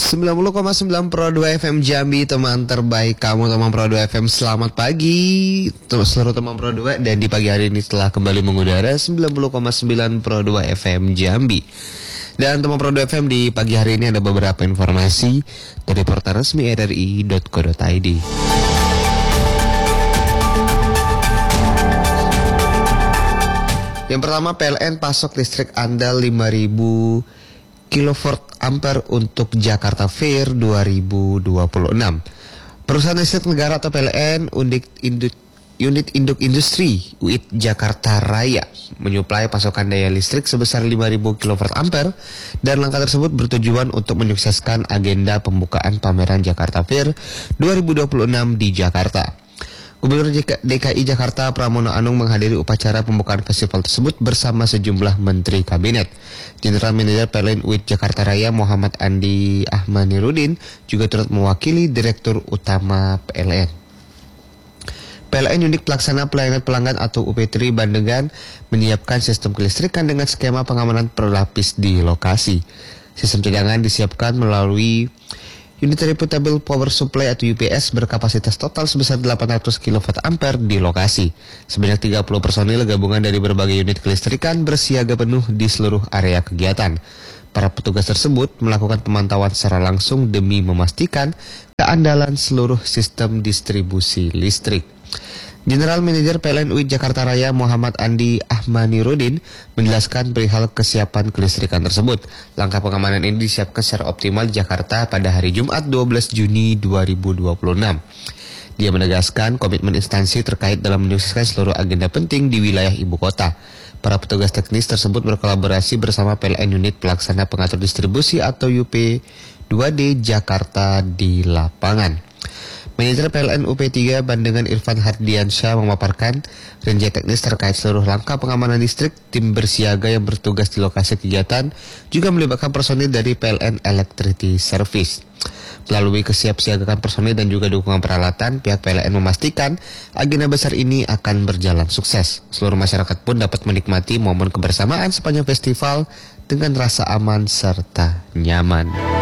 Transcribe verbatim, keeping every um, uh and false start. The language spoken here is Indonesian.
sembilan puluh koma sembilan Pro dua F M Jambi, teman terbaik kamu, teman Pro dua F M. Selamat pagi seluruh teman Pro dua. Dan di pagi hari ini telah kembali mengudara sembilan puluh koma sembilan Pro dua F M Jambi. Dan teman Pro dua F M, di pagi hari ini ada beberapa informasi dari portal resmi r r i dot co dot i d. Yang pertama, P L N pasok listrik andal lima ribu kilowatt ampere untuk Jakarta Fair dua ribu dua puluh enam. Perusahaan listrik negara atau P L N Unit Induk, Unit Induk Industri U I T Jakarta Raya menyuplai pasokan daya listrik sebesar lima ribu kilowatt ampere, dan langkah tersebut bertujuan untuk menyukseskan agenda pembukaan pameran Jakarta Fair dua ribu dua puluh enam di Jakarta. Gubernur D K I Jakarta Pramono Anung menghadiri upacara pembukaan festival tersebut bersama sejumlah menteri kabinet. General Manager P L N U I T Jakarta Raya Muhammad Andi Ahmanirudin juga turut mewakili Direktur Utama P L N. P L N Unit Pelaksana Pelayanan Pelanggan atau U P tiga Bandengan menyiapkan sistem kelistrikan dengan skema pengamanan berlapis di lokasi. Sistem cadangan disiapkan melalui Unitary Portable Power Supply atau U P S berkapasitas total sebesar delapan ratus kilowatt ampere di lokasi. Sebanyak tiga puluh personil gabungan dari berbagai unit kelistrikan bersiaga penuh di seluruh area kegiatan. Para petugas tersebut melakukan pemantauan secara langsung demi memastikan keandalan seluruh sistem distribusi listrik. General Manager P L N U I T Jakarta Raya Muhammad Andi Ahmanirudin menjelaskan perihal kesiapan kelistrikan tersebut. Langkah pengamanan ini disiapkan secara optimal di Jakarta pada hari Jumat dua belas Juni dua ribu dua puluh enam. Dia menegaskan komitmen instansi terkait dalam menyukseskan seluruh agenda penting di wilayah ibu kota. Para petugas teknis tersebut berkolaborasi bersama P L N Unit Pelaksana Pengatur Distribusi atau U P dua D Jakarta di lapangan. Manajer P L N U P tiga Bandengan Irfan Hardiansyah memaparkan rinci teknis terkait seluruh langkah pengamanan listrik. Tim bersiaga yang bertugas di lokasi kegiatan juga melibatkan personil dari P L N Electricity Service. Melalui kesiapsiagaan personil dan juga dukungan peralatan, pihak P L N memastikan agenda besar ini akan berjalan sukses. Seluruh masyarakat pun dapat menikmati momen kebersamaan sepanjang festival dengan rasa aman serta nyaman.